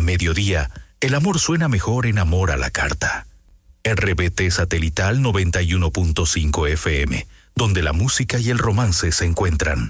mediodía, el amor suena mejor en Amor a la Carta. RBT Satelital 91.5 FM, donde la música y el romance se encuentran.